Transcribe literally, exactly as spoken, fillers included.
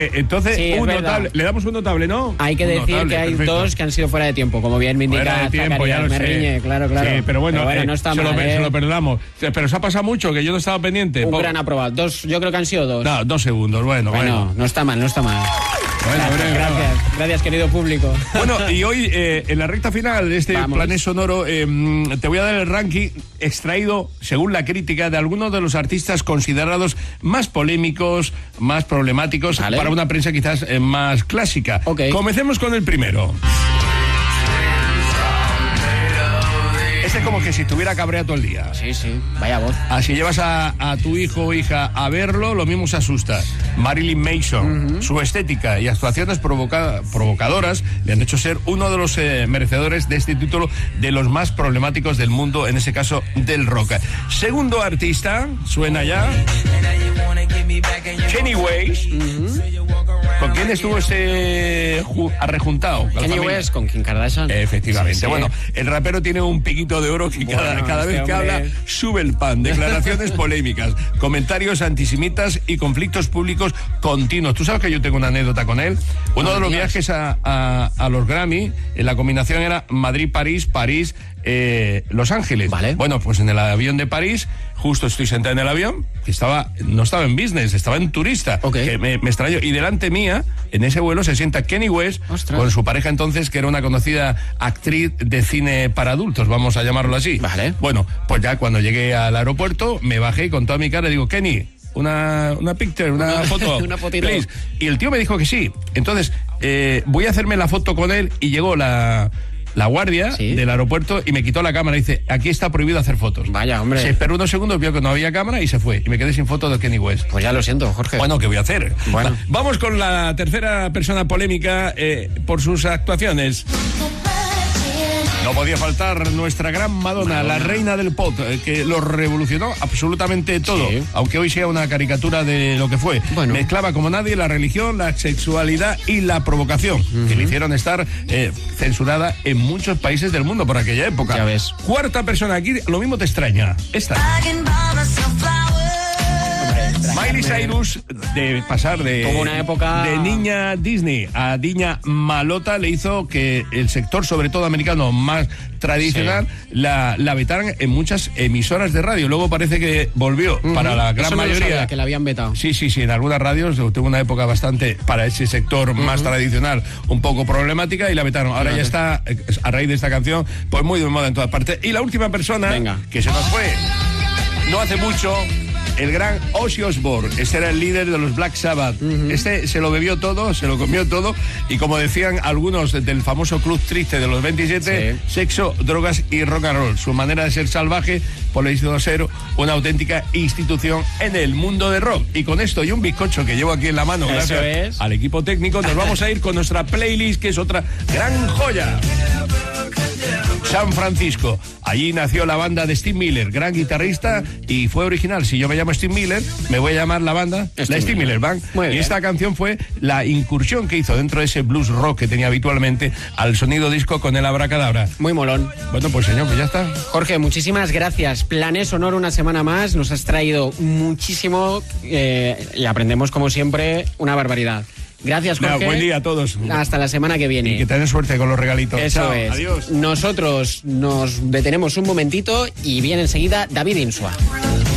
Entonces, Sí, un verdad. notable. Le damos un notable, ¿no? Hay que Un decir notable, que hay perfecto. dos que han sido fuera de tiempo, como bien me indica Fuera de tiempo, ya Zacarías lo sé. Merriñe, claro, claro. Sí, pero bueno, eh, no está se, mal, lo, ¿eh? se lo perdonamos. Pero se ha pasado mucho, que yo no estaba pendiente. Un Po- gran aprobado. Dos, yo creo que han sido dos. No, dos segundos, bueno, bueno, bueno. no está mal, no está mal. Bueno, gracias, bueno, gracias, gracias, querido público. Bueno, y hoy, eh, en la recta final de este Vamos. Planet Sonoro, eh, te voy a dar el ranking extraído, según la crítica, de algunos de los artistas considerados más polémicos, más problemáticos, Vale. para una prensa quizás eh, más clásica. Ok. Comencemos con el primero. Este es como que si estuviera cabreado todo el día. Sí, sí, vaya voz. Ah, si llevas a, a tu hijo o hija a verlo, lo mismo se asusta. Marilyn Manson, uh-huh. Su estética y actuaciones provoca- provocadoras le han hecho ser uno de los eh, merecedores de este título de los más problemáticos del mundo, en ese caso del rock. Segundo artista, suena ya, Kanye West. Uh-huh. ¿Con quién estuvo este ju- arrejuntado? Con la Kanye familia. West con Kim Kardashian. Efectivamente. Sí, sí. Bueno, el rapero tiene un piquito de oro que Bueno, cada, cada este vez que hombre- habla sube el pan. Declaraciones polémicas, comentarios antisemitas y conflictos públicos continuos. Tú sabes que yo tengo una anécdota con él. Uno No de los me digas. viajes a, a, a los Grammy, en la combinación era Madrid-París, París, eh, Los Ángeles. Vale. Bueno, pues en el avión de París, justo estoy sentado en el avión, que estaba, no estaba en business, estaba en turista. Ok. Que me, me extrañó. Y delante mía, en ese vuelo, se sienta Kanye West, Ostras. con su pareja entonces, que era una conocida actriz de cine para adultos, vamos a llamarlo así. Vale. Bueno, pues ya cuando llegué al aeropuerto, me bajé y con toda mi cara le digo, Kenny, una, una picture, una, Una- foto, una fotito. please. Y el tío me dijo que sí. Entonces, eh, voy a hacerme la foto con él y llegó la... La guardia ¿Sí? del aeropuerto y me quitó la cámara y dice, aquí está prohibido hacer fotos. Vaya, hombre. Se esperó unos segundos, vio que no había cámara y se fue. Y me quedé sin foto de Kanye West. Pues ya lo siento, Jorge. Bueno, ¿qué voy a hacer? Bueno. Va- Vamos con la tercera persona polémica eh, por sus actuaciones. No podía faltar nuestra gran Madonna, Madonna. la reina del pop, eh, que lo revolucionó absolutamente todo, Sí. aunque hoy sea una caricatura de lo que fue. Bueno. Mezclaba como nadie la religión, la sexualidad y la provocación, uh-huh. que le hicieron estar eh, censurada en muchos países del mundo por aquella época. Ya ves. Cuarta persona aquí, lo mismo te extraña. Esta. Miley Cyrus, de pasar de, Tuvo una época- de niña Disney a niña malota, le hizo que el sector, sobre todo americano, más tradicional, Sí. la, la vetaran en muchas emisoras de radio. Luego parece que volvió Ujú. para la gran Eso no lo mayoría. sabía, que la habían vetado. Sí, sí, sí, en algunas radios tuvo una época bastante, para ese sector uh-huh. más tradicional, un poco problemática y la vetaron. Ahora Claro. ya está, eh, a raíz de esta canción, pues muy de moda en todas partes. Y la última persona Venga. que se nos fue no hace mucho, el gran Ozzy Osbourne. Este era el líder de los Black Sabbath. Uh-huh. Este se lo bebió todo, se lo comió todo, y como decían algunos del famoso club triste de los veintisiete, Sí. sexo, drogas y rock and roll. Su manera de ser salvaje por le hizo ser una auténtica institución en el mundo de rock. Y con esto y un bizcocho que llevo aquí en la mano, Eso gracias es. al equipo técnico, nos vamos a ir con nuestra playlist, que es otra gran joya. San Francisco. Allí nació la banda de Steve Miller, gran guitarrista, y fue original. Si yo me llamo Steve Miller, me voy a llamar la banda Steve la Steve Miller Miller Band. Muy Y bien. esta canción fue la incursión que hizo dentro de ese blues rock que tenía habitualmente al sonido disco con el Abracadabra. Muy molón. Bueno, pues señor, pues ya está. Jorge, muchísimas gracias. Planes Sonoro una semana más. Nos has traído muchísimo eh, y aprendemos, como siempre, una barbaridad. Gracias, Jorge. Nada, buen día a todos. Hasta la semana que viene. Y que tengan suerte con los regalitos. Eso Chao, es. Adiós. Nosotros nos detenemos un momentito y viene enseguida David Insua.